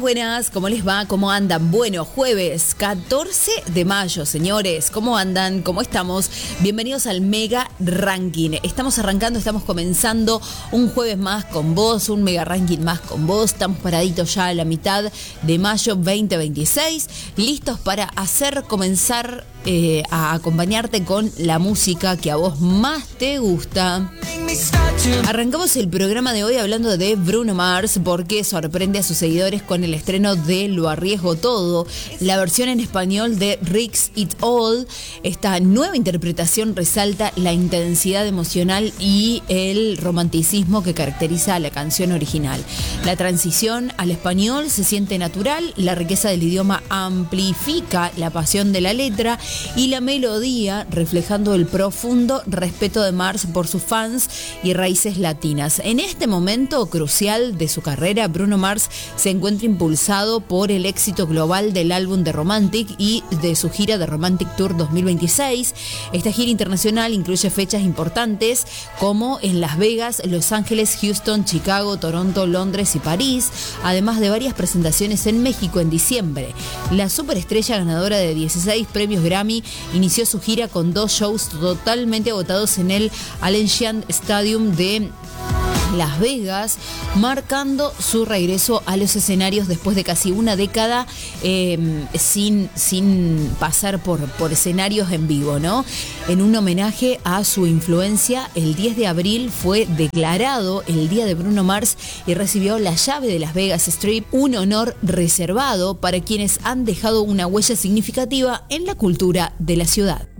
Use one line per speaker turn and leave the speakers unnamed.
buenas, ¿cómo les va? ¿Cómo andan? Bueno, jueves 14 de mayo, señores, ¿cómo andan? ¿Cómo estamos? Bienvenidos al Mega Ranking. Estamos comenzando un jueves más con vos, un Mega Ranking más con vos. Estamos paraditos ya a la mitad de mayo 2026, listos para comenzar a acompañarte con la música que a vos más te gusta. Arrancamos el programa de hoy hablando de Bruno Mars porque sorprende a sus seguidores con el estreno de Lo Arriesgo Todo, la versión en español de Risk It All. Esta nueva interpretación resalta la intensidad emocional y el romanticismo que caracteriza a la canción original. La transición al español se siente natural, la riqueza del idioma amplifica la pasión de la letra y la melodía, reflejando el profundo respeto de Mars por sus fans y raíces latinas. En este momento crucial de su carrera, Bruno Mars se encuentra impulsado por el éxito global del álbum The Romantic y de su gira de Romantic Tour 2026. Esta gira internacional incluye fechas importantes como en Las Vegas, Los Ángeles, Houston, Chicago, Toronto, Londres y París, además de varias presentaciones en México en diciembre. La superestrella ganadora de 16 premios Grammy inició su gira con 2 shows totalmente agotados en el Allegiant Stadium de Las Vegas, marcando su regreso a los escenarios después de casi una década sin pasar por escenarios en vivo, ¿no? En un homenaje a su influencia, el 10 de abril fue declarado el Día de Bruno Mars y recibió la llave de Las Vegas Strip, un honor reservado para quienes han dejado una huella significativa en la cultura de la ciudad.